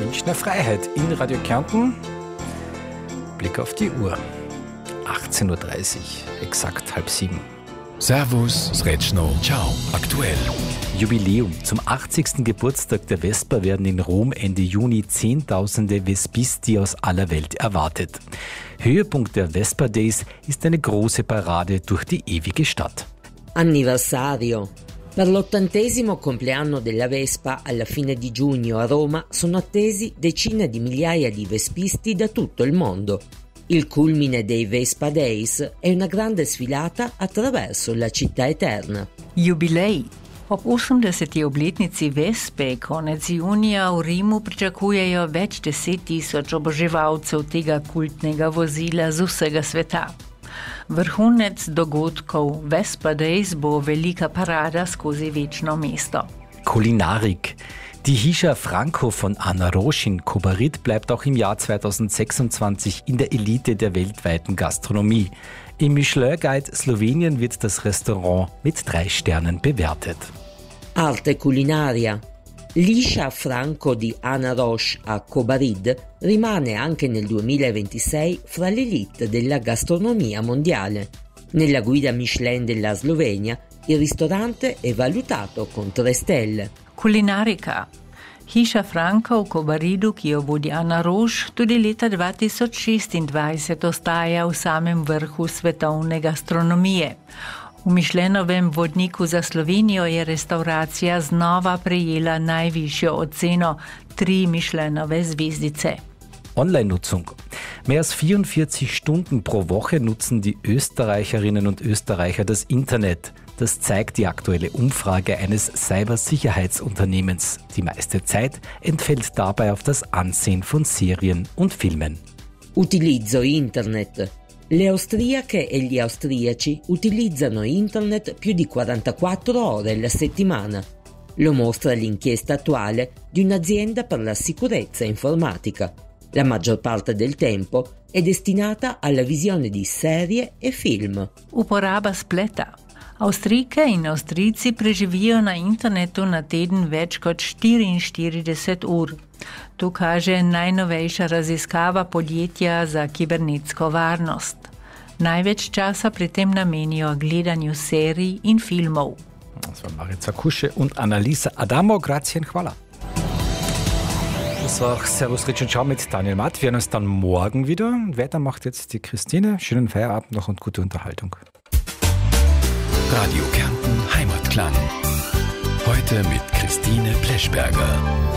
Münchner Freiheit in Radio Kärnten. Blick auf die Uhr. 18.30 Uhr, exakt 6:30. Servus, Sretschno, ciao, aktuell. Jubiläum. Zum 80. Geburtstag der Vespa werden in Rom Ende Juni Zehntausende Vespisti aus aller Welt erwartet. Höhepunkt der Vespa Days ist eine große Parade durch die ewige Stadt. Anniversario. Per l'80° compleanno della Vespa, alla fine di giugno a Roma, sono attesi decine di migliaia di vespisti da tutto il mondo. Il culmine dei Vespa Days è una grande sfilata attraverso la città eterna. Jubilej. Ob 80. obletnici Vespe konec junija v Rimu pričakujejo več 10.000 oboževalcev tega kultnega vozila z vsega sveta. Vrhunec dogodkov Vespa Days bo velika parada skozi večno mesto. Kulinarik. Die Hischa Franco von Ana Rosch in Kobarid bleibt auch im Jahr 2026 in der Elite der weltweiten Gastronomie. Im Michelin-Guide Slowenien wird das Restaurant mit 3 Sternen bewertet. Arte culinaria. L'Hischa Franco di Ana Rosch a Kobarid rimane anche nel 2026 fra l'elite della gastronomia mondiale. Nella guida Michelin della Slovenia il ristorante è valutato con 3 stelle. Kulinarika. Hiša Franka v Kobaridu, ki jo vodi Ana Rosch, tudi leta 2026 ostaja v samem vrhu svetovne gastronomije. V Michelinovem vodniku za Slovenijo je restauracija znova prejela najvišjo oceno 3 Michelinove zvezdice. Online-Nutzung. Mehr als 44 Stunden pro Woche nutzen die Österreicherinnen und Österreicher das Internet. Das zeigt die aktuelle Umfrage eines Cybersicherheitsunternehmens. Die meiste Zeit entfällt dabei auf das Ansehen von Serien und Filmen. Utilizzo internet. Le austriache e gli austriaci utilizzano internet più di 44 ore alla settimana. Lo mostra l'inchiesta attuale di un'azienda per la sicurezza informatica. La maggior parte del tempo è destinata alla visione di serie e film. Uporaba spleta. Avstrijke in Avstrijci preživijo na internetu na teden več kot 44 ur. To kaže najnovejša raziskava podjetja za kibernetsko varnost. Največ časa pri tem namenijo gledanju serij in filmov. Das waren Marica Kusche und Annalisa Adamo. Grazie und hvala. Das war auch Servus Rich und Schau mit Daniel Matt. Wir hören uns dann morgen wieder. Weiter macht jetzt die Christine. Schönen Feierabend noch und gute Unterhaltung. Radio Kärnten Heimatklang. Heute mit Christine Pleschberger.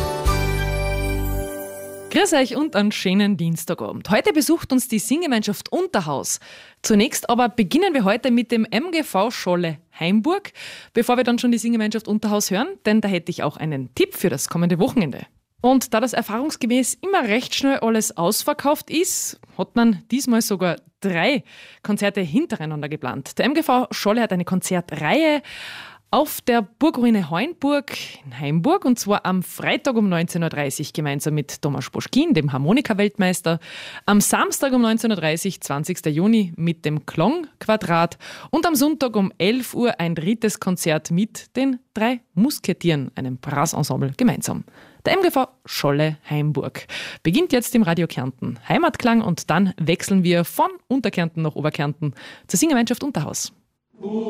Grüß euch und einen schönen Dienstagabend. Heute besucht uns die Singgemeinschaft Unterhaus. Zunächst aber beginnen wir heute mit dem MGV Scholle Heimburg, bevor wir dann schon die Singgemeinschaft Unterhaus hören, denn da hätte ich auch einen Tipp für das kommende Wochenende. Und da das erfahrungsgemäß immer recht schnell alles ausverkauft ist, hat man diesmal sogar 3 Konzerte hintereinander geplant. Der MGV Scholle hat eine Konzertreihe auf der Burgruine Heuenburg in Heimburg, und zwar am Freitag um 19.30 Uhr gemeinsam mit Tomasz Boschkin, dem Harmonika-Weltmeister, am Samstag um 19.30 Uhr, 20. Juni, mit dem Klangquadrat und am Sonntag um 11 Uhr ein drittes Konzert mit den 3 Musketieren, einem Brassensemble, gemeinsam. Der MGV Scholle Heimburg beginnt jetzt im Radio Kärnten Heimatklang, und dann wechseln wir von Unterkärnten nach Oberkärnten zur Singgemeinschaft Unterhaus.